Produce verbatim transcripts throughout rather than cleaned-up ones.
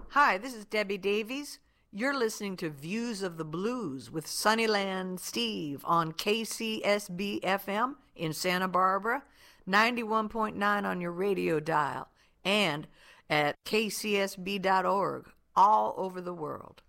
Hi, this is Debbie Davies. You're listening to Views of the Blues with Sunnyland Steve on K C S B F M in Santa Barbara, ninety-one point nine on your radio dial, and at k c s b dot org all over the world.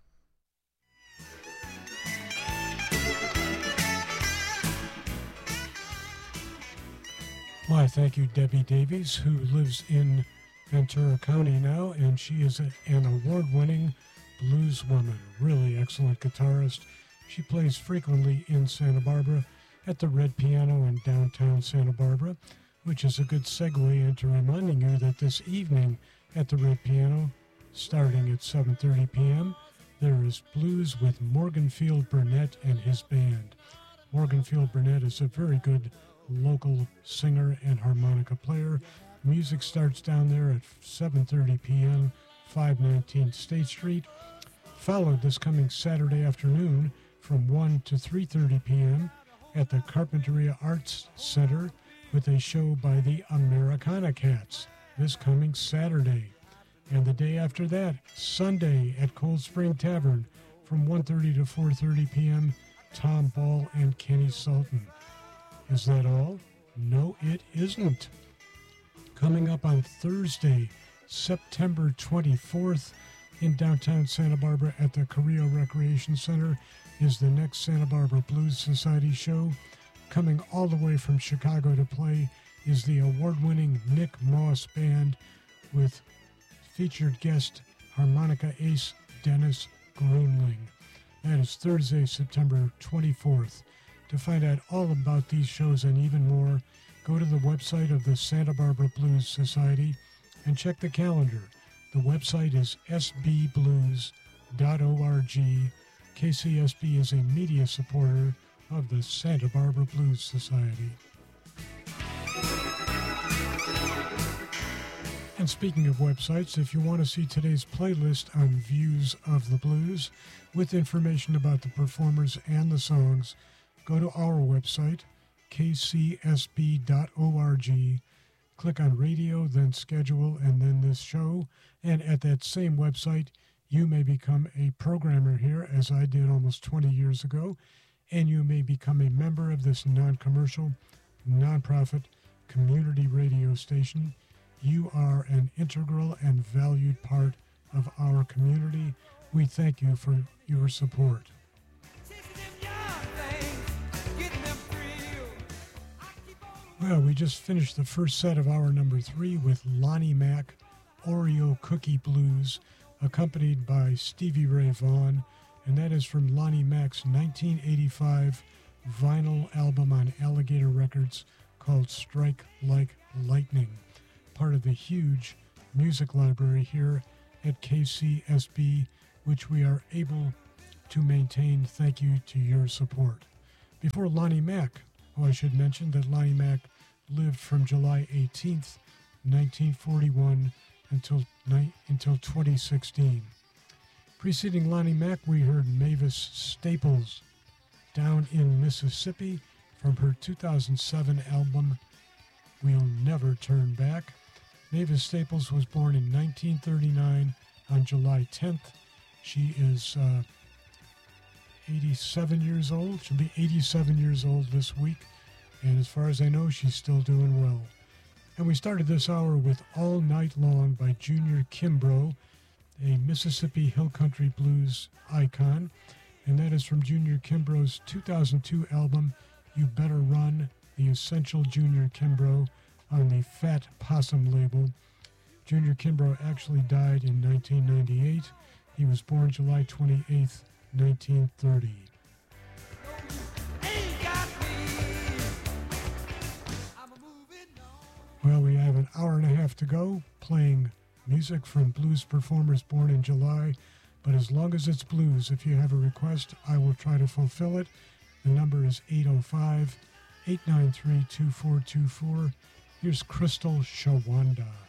Why, thank you, Debbie Davies, who lives in Ventura County now, and she is a, an award-winning blues woman, really excellent guitarist. She plays frequently in Santa Barbara at the Red Piano in downtown Santa Barbara, which is a good segue into reminding you that this evening at the Red Piano, starting at seven thirty p.m., there is Blues with Morganfield Burnett and his band. Morganfield Burnett is a very good local singer and harmonica player. Music starts down there at seven thirty p.m., five nineteen State Street, followed this coming Saturday afternoon from one to three thirty p.m. at the Carpinteria Arts Center with a show by the Americana Cats this coming Saturday. And the day after that, Sunday at Cold Spring Tavern from one thirty to four thirty p.m., Tom Ball and Kenny Sultan. Is that all? No, it isn't. Coming up on Thursday, September twenty-fourth, in downtown Santa Barbara at the Carrillo Recreation Center is the next Santa Barbara Blues Society show. Coming all the way from Chicago to play is the award-winning Nick Moss Band with featured guest harmonica ace Dennis Grunling. That is Thursday, September twenty-fourth. To find out all about these shows and even more, go to the website of the Santa Barbara Blues Society and check the calendar. The website is s b blues dot org. K C S B is a media supporter of the Santa Barbara Blues Society. And speaking of websites, if you want to see today's playlist on Views of the Blues with information about the performers and the songs, go to our website, k c s b dot org, click on radio, then schedule, and then this show. And at that same website, you may become a programmer here, as I did almost twenty years ago, and you may become a member of this non-commercial, non-profit community radio station. You are an integral and valued part of our community. We thank you for your support. Well, we just finished the first set of hour number three with Lonnie Mack, Oreo Cookie Blues, accompanied by Stevie Ray Vaughan, and that is from Lonnie Mack's nineteen eighty-five vinyl album on Alligator Records called Strike Like Lightning, part of the huge music library here at K C S B, which we are able to maintain. Thank you to your support. Before Lonnie Mack, oh, I should mention that Lonnie Mack lived from July eighteenth, nineteen forty-one until, until twenty sixteen. Preceding Lonnie Mack, we heard Mavis Staples, Down in Mississippi, from her two thousand seven album, We'll Never Turn Back. Mavis Staples was born in nineteen thirty-nine on July tenth. She is uh, eighty-seven years old. She'll be eighty-seven years old this week. And as far as I know, she's still doing well. And we started this hour with All Night Long by Junior Kimbrough, a Mississippi Hill Country blues icon. And that is from Junior Kimbrough's two thousand two album, You Better Run, the Essential Junior Kimbrough, on the Fat Possum label. Junior Kimbrough actually died in nineteen ninety-eight. He was born July twenty-eighth, nineteen thirty. Well, we have an hour and a half to go playing music from blues performers born in July. But as long as it's blues, if you have a request, I will try to fulfill it. The number is eight oh five, eight nine three, two four two four. Here's Crystal Shawanda.